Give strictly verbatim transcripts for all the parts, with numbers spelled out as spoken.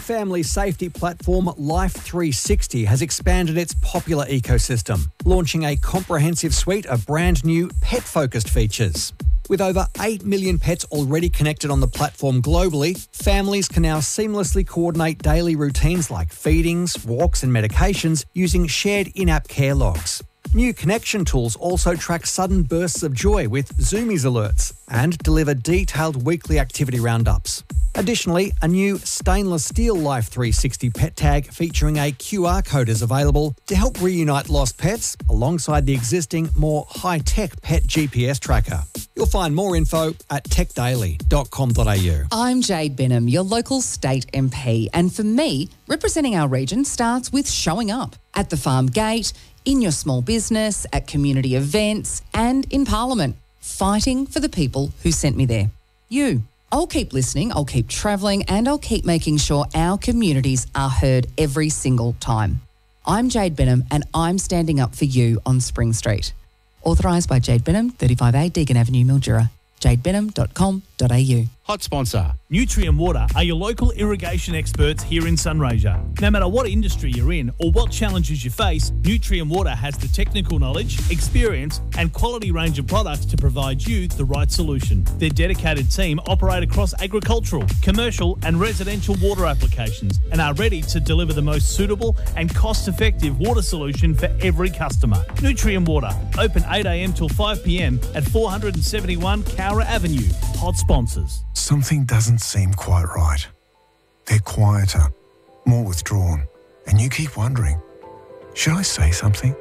family safety platform Life three sixty has expanded its popular ecosystem, launching a comprehensive suite of brand new pet-focused features. With over eight million pets already connected on the platform globally, families can now seamlessly coordinate daily routines like feedings, walks and medications using shared in-app care logs. New connection tools also track sudden bursts of joy with Zoomies alerts and deliver detailed weekly activity roundups. Additionally, a new stainless steel Life three sixty pet tag featuring a Q R code is available to help reunite lost pets alongside the existing, more high-tech pet G P S tracker. You'll find more info at tech daily dot com dot a u. I'm Jade Benham, your local state M P, and for me, representing our region starts with showing up at the farm gate, in your small business, at community events, and in Parliament, fighting for the people who sent me there. You. I'll keep listening, I'll keep travelling, and I'll keep making sure our communities are heard every single time. I'm Jade Benham, and I'm standing up for you on Spring Street. Authorised by Jade Benham, thirty-five A Deagon Avenue, Mildura. jade benham dot com dot a u. Hot sponsor. Nutrien Water are your local irrigation experts here in Sunraysia. No matter what industry you're in or what challenges you face, Nutrien Water has the technical knowledge, experience and quality range of products to provide you the right solution. Their dedicated team operate across agricultural, commercial and residential water applications and are ready to deliver the most suitable and cost-effective water solution for every customer. Nutrien Water, open eight a m till five p m at four seventy-one Cowra Avenue. Hot sponsors. Something doesn't seem quite right. They're quieter, more withdrawn, and you keep wondering, should I say something?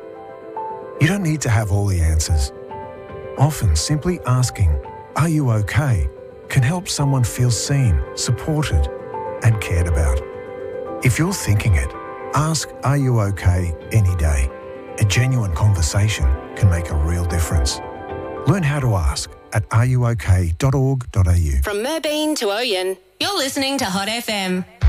You don't need to have all the answers. Often simply asking, are you okay, can help someone feel seen, supported, and cared about. If you're thinking it, ask, are you okay, any day. A genuine conversation can make a real difference. Learn how to ask at are you okay dot org dot a u. From Merbeen to Oyen, you're listening to Hot F M.